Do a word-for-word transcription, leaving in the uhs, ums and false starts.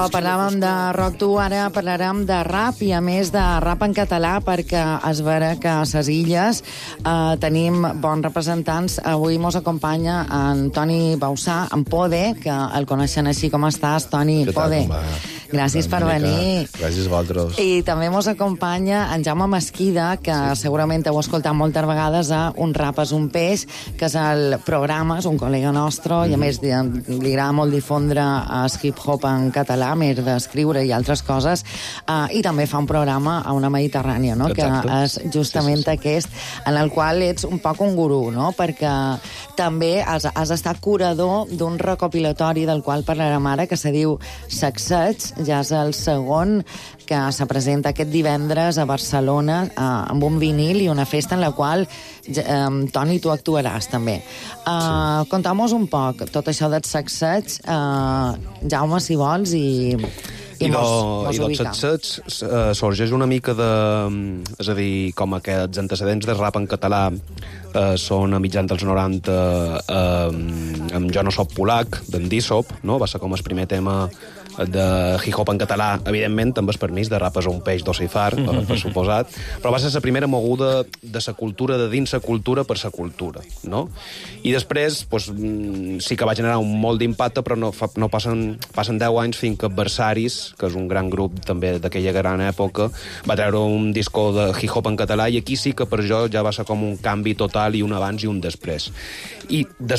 Parlàvem de rock dur, ara parlarem de rap, i a més de rap en català, perquè es vera que a ses Illes eh, tenim bons representants. Avui mos acompanya en Toni Bausà, en Pode, que el coneixen així. Com estàs, Toni? Pode. Gràcies per venir. Gràcies a vosaltres. I també mos acompanya en Jaume Mesquida, que sí. segurament heu escoltat moltes vegades a Un rap és un peix, que és el programa, és un col·lega nostre, mm. i a més li, li agrada molt difondre el hip-hop en català, més d'escriure i altres coses, uh, i també fa un programa a Una Mediterrània, no? Que és justament sí, sí, sí. aquest, en el qual ets un poc un gurú, no? Perquè també has, has estat curador d'un recopilatori del qual parlarem ara, que se diu Sacseig, ja és el segon, que se presenta aquest divendres a Barcelona eh, amb un vinil i una festa en la qual, eh, Toni, tu actuaràs també. Eh, sí. Conta'm-nos un poc tot això del Sacseig, eh, Jaume, si vols, i... I, I del Sacseig uh, sorgeix una mica de... És a dir, com aquests antecedents de rap en català uh, són a mitjans dels noranta uh, amb Jo no soc polac, d'en Dissop, no? Va ser com el primer tema de hip-hop en català, evidentment, amb el permís de Rap és un peix d'Ossifar, mm -hmm. per suposat, però va ser la primera moguda de la cultura, de dins la cultura per la cultura, no? I després, pues, sí que va generar un molt d'impacte, però no, fa, no passen, passen deu anys fins que Versaris, que és un gran grup també d'aquella gran època, va treure un disco de hip-hop en català, i aquí sí que per jo ja va ser com un canvi total, i un abans i un després. I després